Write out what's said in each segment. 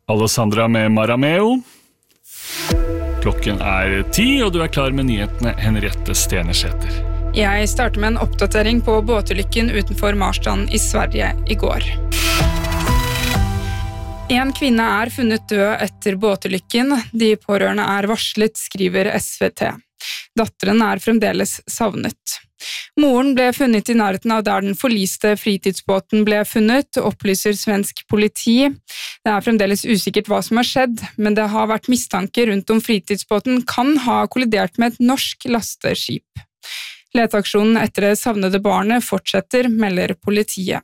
Alessandra med Marameo. Klokken 10, og du klar med nyhetene, Henriette Stenersæter. Jeg starter med en oppdatering på båtulykken utenfor Marstrand i Sverige i går. En kvinne funnet død etter båtulykken. De pårørende varslet, skriver SVT. Datteren fremdeles savnet. Moren ble funnet i nærheten av der den forliste fritidsbåten ble funnet, opplyser svensk politi. Det fremdeles usikkert hva som har skjedd, men det har vært mistanke rundt om fritidsbåten kan ha kollidert med et norsk lasteskip. Leteaksjonen etter det savnede barnet fortsetter, melder politiet.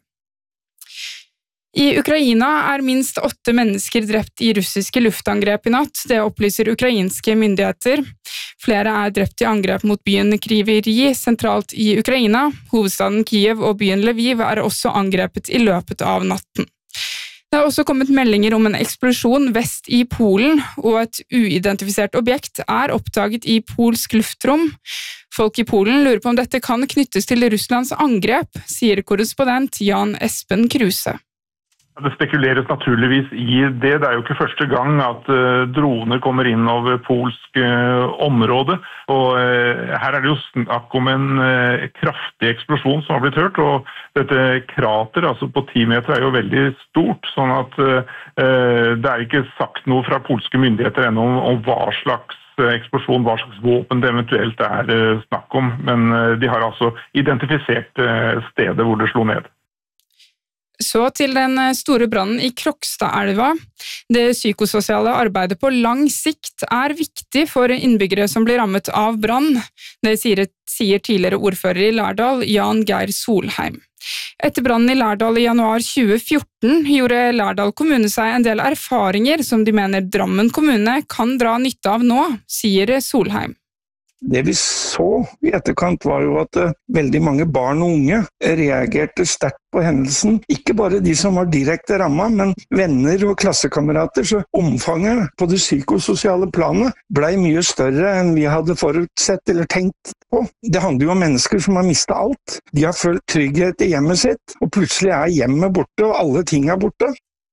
I Ukraina minst 8 mennesker drept i russiske luftangrep i natt, det opplyser ukrainske myndigheter. Flere drept i angrep mot byen Kryvyi sentralt i Ukraina. Hovedstaden Kiev og byen Lviv også angrepet i løpet av natten. Det har også kommet meldinger om en eksplosjon vest i Polen, og et uidentifisert objekt oppdaget i polsk luftrom. Folk i Polen lurer på om dette kan knyttes til Russlands angrep, sier korrespondent Jan Espen Kruse. Det spekuleres naturligvis i det. Det jo ikke første gang at droner kommer inn over polsk område. Og her det jo snakk om en kraftig eksplosjon som har blitt hørt. Og dette krater, altså på 10 meter, jo veldig stort. Sånn at det ikke sagt noe fra polske myndigheter ennå om hva slags eksplosjon, hva slags våpen det eventuelt snakk om. Men de har altså identifisert stedet hvor det slo ned. Så til den store brannen i Krokstadelva. Det psykososiale arbeidet på lang sikt viktig for innbyggere som blir rammet av brann. Det sier tidligere ordfører i Lærdal, Jan Geir Solheim. Etter brannen i Lærdal i januar 2014 gjorde Lærdal kommune seg en del erfaringer som de mener Drammen kommune kan dra nytte av nå, sier Solheim. Det vi så i etterkant var jo at veldig mange barn og unge reagerte sterkt på hendelsen. Ikke bare de som var direkte rammet, men venner og klassekamerater. Så omfanget på det psykososiale planet ble mye større enn vi hadde forutsett eller tenkt på. Det handler jo om mennesker som har mistet alt. De har følt trygghet i hjemmet sitt, og plutselig hjemmet borte, og alle ting borte.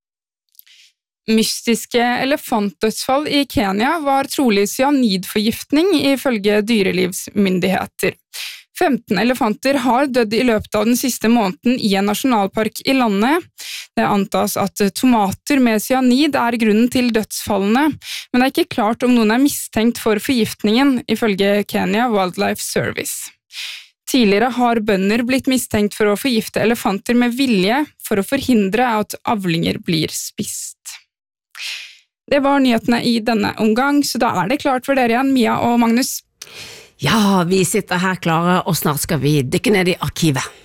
Mystiske elefantdødsfall i Kenya var trolig cyanidforgiftning ifølge dyrelivsmyndigheter. 15 elefanter har dødd i løpet av den siste måneden i en nasjonalpark i landet. Det antas at tomater med cyanid grunnen til dødsfallene, men det ikke klart om noen mistenkt for forgiftningen, ifølge Kenya Wildlife Service. Tidligere har bønder blitt mistenkt for å forgifte elefanter med vilje for å forhindre at avlinger blir spist. Det var nyhetene i denne omgang, så da det klart for dere igjen, Mia og Magnus. Ja, vi sitter her klare, og snart skal vi dykke ned i arkivet.